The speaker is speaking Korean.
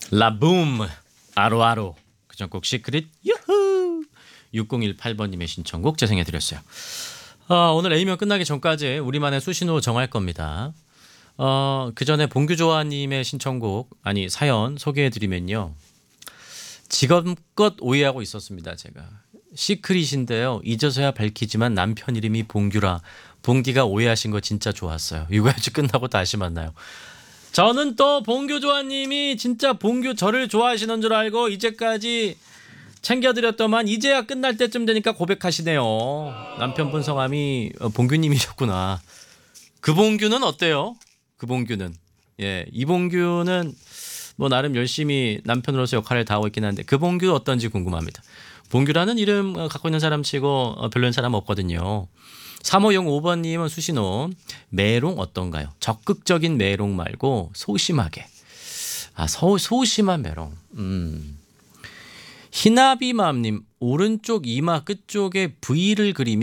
라붐 아로아로 그 전곡 시크릿 유후 6018번님의 신청곡 재생해드렸어요. 오늘 A면 끝나기 전까지 우리만의 수신호 정할 겁니다. 그 전에 봉규조아님의 신청곡 아니 사연 소개해드리면요. 지금껏 오해하고 있었습니다. 제가 시크릿인데요. 잊어서야 밝히지만 남편 이름이 봉규라. 봉디가 오해하신 거 진짜 좋았어요. 이거 아주 끝나고 다시 만나요. 저는 또 봉규조아님이 진짜 봉규 저를 좋아하시는 줄 알고 이제까지 챙겨드렸더만 이제야 끝날 때쯤 되니까 고백하시네요. 남편분 성함이 봉규님이셨구나. 그 봉규는 어때요? 그 봉규는 이 봉규는 뭐 나름 열심히 남편으로서 역할을 다하고 있긴 한데 그 봉규 어떤지 궁금합니다. 봉규라는 이름 갖고 있는 사람 치고 별로인 사람 없거든요. 3505번님은 수신호 메롱 어떤가요? 적극적인 메롱 말고 소심하게. 소심한 메롱. 희나비맘님 오른쪽 이마 끝쪽에 V를 그리면